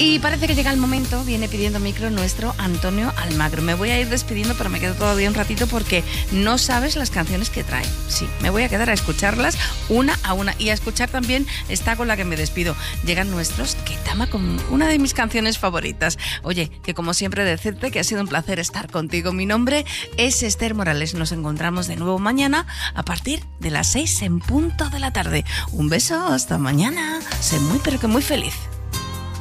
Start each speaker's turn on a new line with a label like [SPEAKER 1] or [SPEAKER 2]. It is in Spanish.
[SPEAKER 1] Y parece que llega el momento, viene pidiendo micro nuestro Antonio Almagro. Me voy a ir despidiendo, pero me quedo todavía un ratito porque no sabes las canciones que trae. Sí, me voy a quedar a escucharlas una a una y a escuchar también esta con la que me despido. Llegan nuestros Ketama con una de mis canciones favoritas. Oye, que como siempre decirte que ha sido un placer estar contigo. Mi nombre es Esther Morales. Nos encontramos de nuevo mañana a partir de las 6 en punto de la tarde. Un beso, hasta mañana. Sé muy pero que muy feliz.